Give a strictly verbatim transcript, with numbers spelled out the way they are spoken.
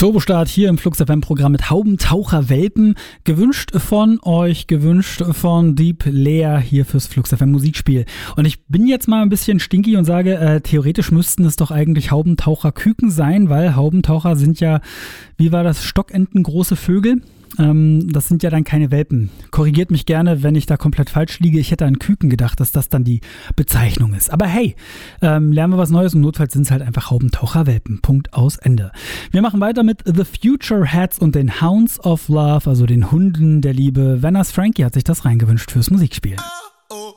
Turbostart hier im Flux F M-Programm mit Haubentaucher-Welpen. Gewünscht von euch, gewünscht von Deep Leer hier fürs Flux F M Musikspiel. Und ich bin jetzt mal ein bisschen stinky und sage, äh, theoretisch müssten es doch eigentlich Haubentaucher-Küken sein, weil Haubentaucher sind ja, wie war das, Stockenten große Vögel. Ähm, das sind ja dann keine Welpen. Korrigiert mich gerne, wenn ich da komplett falsch liege. Ich hätte an Küken gedacht, dass das dann die Bezeichnung ist. Aber hey, ähm, lernen wir was Neues und notfalls sind es halt einfach Haubentaucher-Welpen. Punkt, aus, Ende. Wir machen weiter mit The Future Hats und den Hounds of Love, also den Hunden der Liebe. Vanners Frankie hat sich das reingewünscht fürs Musikspiel.